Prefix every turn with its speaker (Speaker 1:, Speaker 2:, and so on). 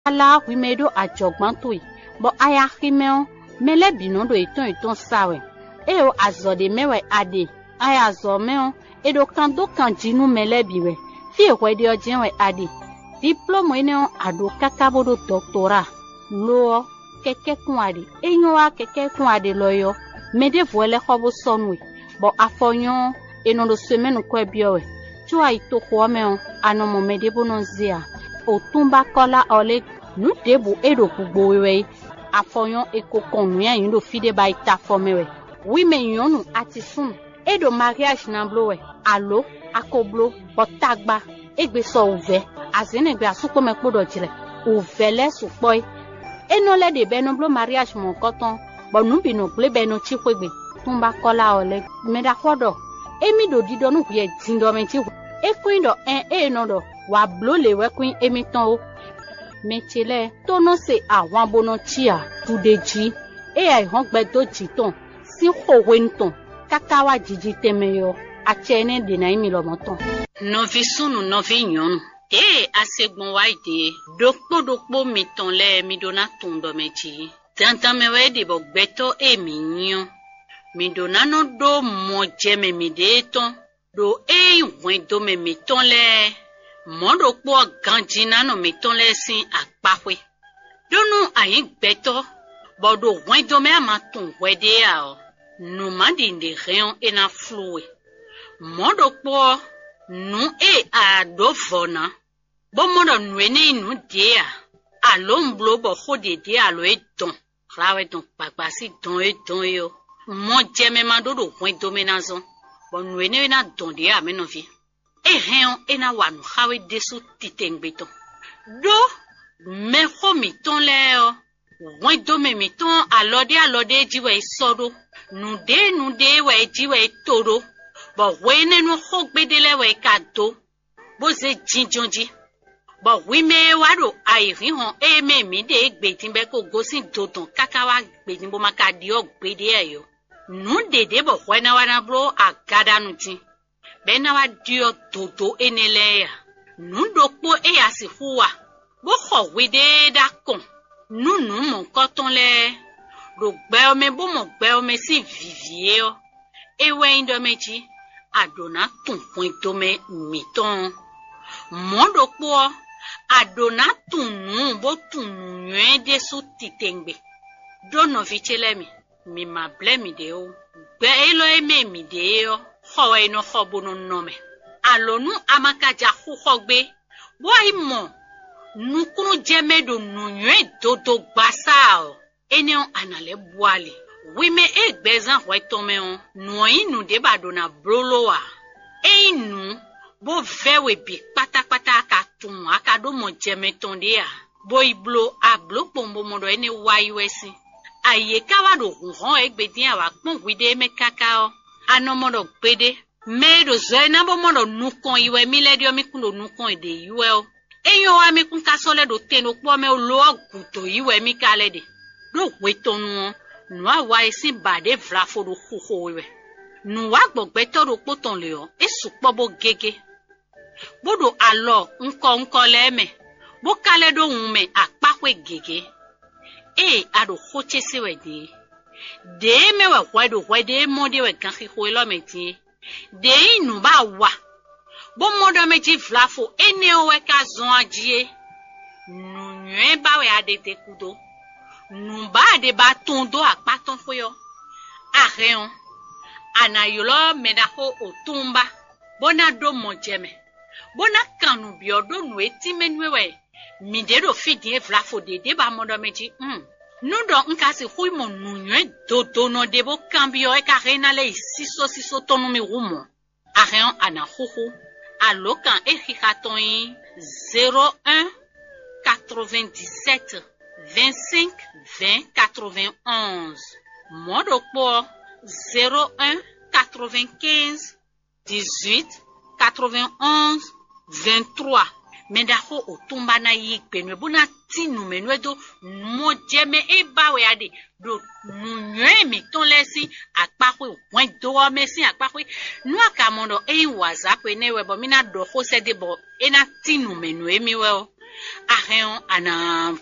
Speaker 1: ala wimedo ajogbanto bo aya kimeo mele binodo iton sawe eo azode mewe ade aya zo meo edo kando kanjinu mele biwe fi ekwedi ojenwe ade diplôme ene ado kakabodo doctorat lo keke kunade enyo wa keke kunade loyo mede voile khobo sonwe bo afonyo enodo semaine ko biowe tuwa ito kwomeo anomo mede bononzia otumba kola ole nu debu edo kugbowe afonyo ekokonu ya yindo fide ba ita fomewe wi me yonu atisun edo mariage namblowe alo akoblo botagba egbe so uve azene gbe asuko me podo jire uvele supoi enole de benoblo mariage mon koton bo nu bi no ple beno chikwegbe tumba kola ole meda kodo emi do dido nu ye tindo me chi ekwindo enodo wa blo lewe kwin emi ton o mechele tono se àwọn bono chia tudeji ai hon gbe do jiton si howe nton kakawa jiji temeyo achene de na imi lo moton
Speaker 2: novi sunu novi nyonu asegbon waide dokpo miton le midona tundo meji tantan mewe de bo gbeto emi nyon midona no do moje me mideton do wen do me miton le mondo po ganjina no miton le sin apahwe donu ayin gbeto bodo wen do me amatun wede a no mandi de reon ena flue mondo po nu a do vona bo mondo nwene nu dia alomblo bo khode dia alo edon rawe don papasi don yo mo jeme madodo wen do me nazo bo nwene na don dia me no viehen ena wanu hawe desu titengbeton do me ho mi ton le o wen do me mi ton alode jiwe isodo nu de we jiwe todo bo wene no hogbedele we kado bo se jinjonji bo wi me wado ayi hon me mi de gbetin be ko gosin dodon kakawa gbetin bo maka di ogbede eyo nu de bo wena wana bro agada nu tin be na wa di ododo enele ya nu dopo asifuwa bo ho we de da kon nu mo koton le do gbe o me bo mo gbe o me si vivie o ewe indo meji adona tun point me miton mondo po adona tunu bo tunu yede su titengbe dono vichelemi mi ma blemi de o gbe elo eme mi de o ho e no hobo no me alonu amakaja khogbe bo imo nukunu jemedo nunye dodo gbasa ene anale boale wime egbezan hoitome on noinu de badona broloa einu bo vewe bi patapata akatun akado mo jemeton dia bo iblo ablo pombo modo ene waiwesi aye kawado hon egbedin awa pon wide me kakao anomodo gbede medo zena bo modo nukon iwe miledio mikundo nukon de iwe o eyo wa mi kun kasole do teno po me lo aguto iwe mi kalede do wetonu nu awa esi bade vrafo do khowe nu wa gbogbe to do poton le o esupo bo gege bodo alo nko leme bo kale do hunme apakwe gege ado khoche sewede de me wa kwado kwade mode we kan khiko lo meti de inu ba wa bo modo meji vrafo ene o we ka zon ajie nu nwe ba we adete kudo nu ba de ba tondo apaton foyo areon anayolo medaho otumba bona do mojeme bona kanu biodo nu etimenwewe midero fidie vlafo de ba modo meji nudo nkasi huimo nunwe dodo no debo cambio e karena le siso tonu mi rumo areon ana huhu alokan ekhikaton 01 97 25 20 91 modo po 01 95 18 91 23 medaho otumba na yikpenwe bona tinu menwedo mojeme ebawe ade do nunwe mi ton lesi apakwe wen do mesi apakwe nu akamondo whatsapp enewe bo mina do ho sede bo ena tinu menwe miwe ahɛn ana